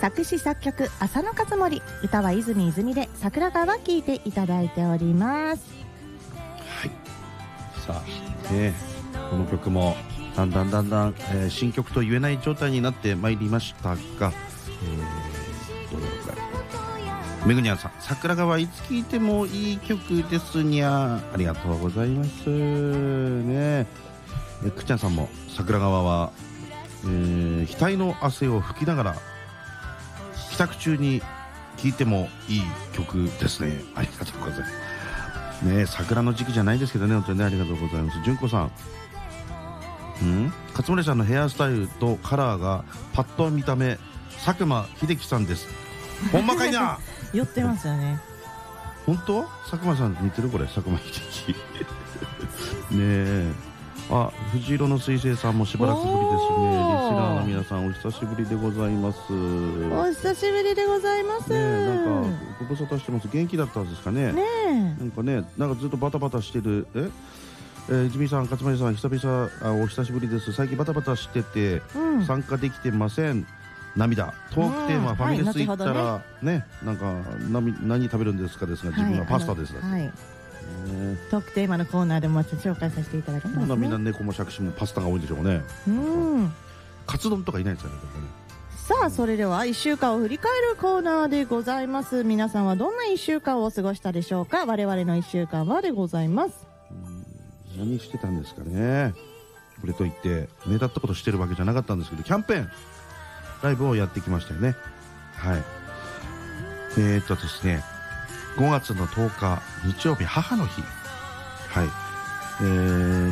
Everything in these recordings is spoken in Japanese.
作詞作曲浅野勝森、歌は泉泉で桜川聴いていただいております。 はい、さあね、この曲もだんだん、新曲と言えない状態になってまいりましたが、どうだろうか、めぐにゃんさん、桜川いつ聴いてもいい曲ですにゃ、ありがとうございますね。くっちゃんさんも、桜川は、額の汗を拭きながら帰宅中に聴いてもいい曲ですね。ありがとうございますね。桜の時期じゃないですけどね、本当にね、ありがとうございます。純子さん、勝森さんのヘアスタイルとカラーがパッと見た目佐久間秀樹さんです。ほんまかいな寄ってますよね。 本当？佐久間さん似てるこれ、佐久間秀樹ねえ。あ、藤色の水星さんもしばらくぶりですね。リスナーの皆さんお久しぶりでございます。 お久しぶりでございます。 なんかご無沙汰してます。元気だったんですかね。なんかね、なんかずっとバタバタしてる。ジミーさん、勝森さん、久々お久しぶりです。最近バタバタしてて、参加できてません。涙。トークテーマ、ファミレス行ったらね、なんか何食べるんですかですが、自分はパスタです。 トークテーマのコーナーでも紹介させていただきますね。 みんな猫も杓子もパスタが多いんでしょうね。カツ丼とかいないんですかね。 さあ、それでは1週間を振り返るコーナーでございます。皆さんはどんな1週間を過ごしたでしょうか。我々の1週間はでございます。 何してたんですかね。これといって目立ったことしてるわけじゃなかったんですけど、キャンペーンライブをやってきましたよね。はい。ですね、5月の10日日曜日、母の日。はい。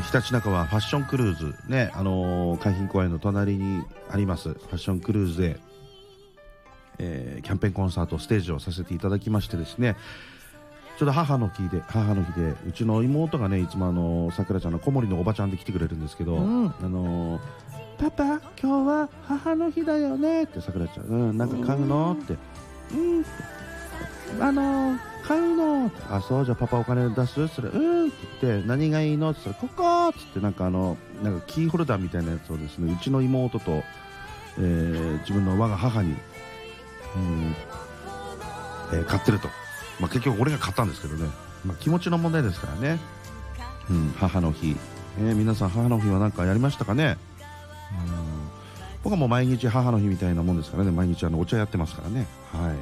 ひたちなかはファッションクルーズね、海浜公園の隣にありますファッションクルーズで、キャンペーンコンサートステージをさせていただきましてですね、ちょうど母の日でうちの妹がね、いつもさくらちゃんの小森のおばちゃんで来てくれるんですけど、パパ今日は母の日だよねってさくらちゃん、なんか買うのって、買うの、あ、そう、じゃあパパお金出すって言って、何がいいのって言ったら、ここっつって、なんかキーホルダーみたいなやつをですね、うちの妹と、自分の我が母に、買ってると。まあ、結局俺が買ったんですけどね、まあ、気持ちの問題ですからね。母の日、皆さん母の日は何かやりましたかね。僕はもう毎日母の日みたいなもんですからね。毎日お茶やってますからね。はい。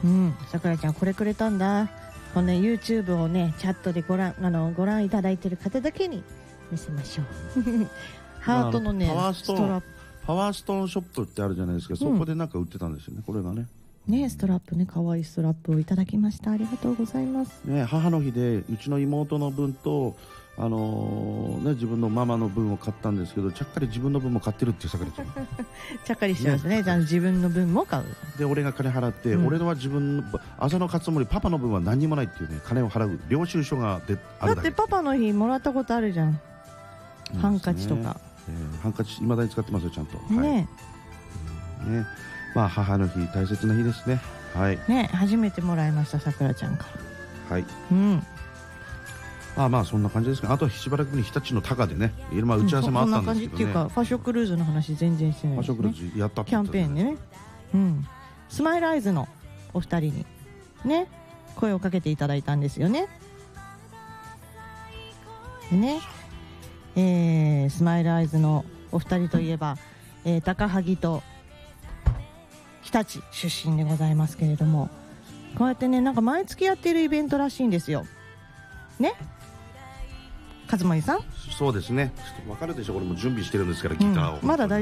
さくらちゃんこれくれたんだ。この YouTube をね、チャットでご覧いただいている方だけに見せましょう。ハートのね、 パワーストーンショップってあるじゃないですか。そこでなんか売ってたんですよね、これがね。 ストラップね、可愛いストラップをいただきました。ありがとうございます。 母の日でうちの妹の分と自分のママの分を買ったんですけど、ちゃっかり自分の分も買ってるっていうさくらちゃん。 ちゃっかりしてますね。じゃあ自分の分も買う。 で、俺が金払って、俺のは自分の浅野勝森、パパの分は何にもないっていうね、金を払う領収書があるだけ。 だってパパの日もらったことあるじゃん。ハンカチとか。 ハンカチ未だに使ってますよ、ちゃんと。 ね。 まあ母の日大切な日ですね。はい。 ね、初めてもらいました、さくらちゃんから。 はい。まあそんな感じですけど、あとしばらくに日立の高でね、打ち合わせもあったんですけどね。そんな感じっていうか、ファッションクルーズの話全然してないですね。ファッションクルーズやったってキャンペーンでね。スマイルアイズのお二人にね、声をかけていただいたんですよね。でね、スマイルアイズのお二人といえば、高萩と日立出身でございますけれども、こうやってね、なんか毎月やっているイベントらしいんですよね、勝森さん。 そうですね。ちょっと分かるでしょ、これも準備してるんですから、ギターを。 まだ